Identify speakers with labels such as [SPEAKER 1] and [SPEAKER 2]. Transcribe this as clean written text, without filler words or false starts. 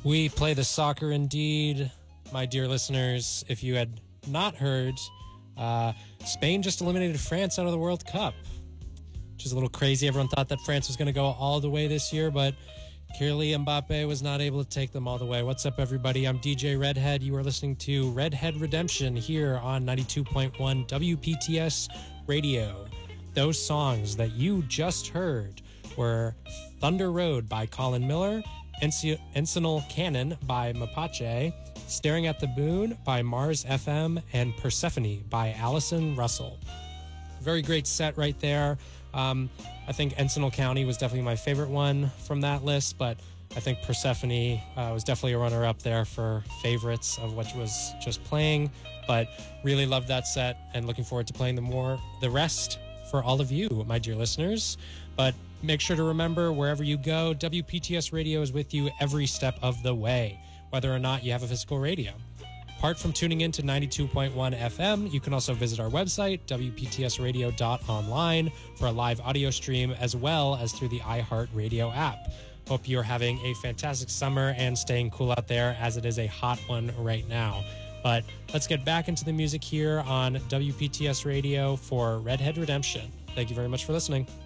[SPEAKER 1] We play the soccer indeed, my dear listeners. If you had not heard, Spain just eliminated France out of the World Cup, which is a little crazy. Everyone thought that France was going to go all the way this year, but clearly Mbappe was not able to take them all the way. What's up, everybody? I'm DJ Redhead. You are listening to Redhead Redemption here on 92.1 WPTS Radio. Those songs that you just heard were Thunder Road by Colin Miller, Encinal Cannon by Mapache, Staring at the Moon by Mars FM, and Persephone by Allison Russell. Very great set right there. I think Encinal County was definitely my favorite one from that list, but I think Persephone was definitely a runner-up there for favorites of what was just playing. But really loved that set and looking forward to playing the rest for all of you, my dear listeners. But make sure to remember, wherever you go, WPTS Radio is with you every step of the way, whether or not you have a physical radio. Apart from tuning in to 92.1 FM, you can also visit our website, wptsradio.online, for a live audio stream, as well as through the iHeartRadio app. Hope you're having a fantastic summer and staying cool out there, as it is a hot one right now. But let's get back into the music here on WPTS Radio for Redhead Redemption. Thank you very much for listening.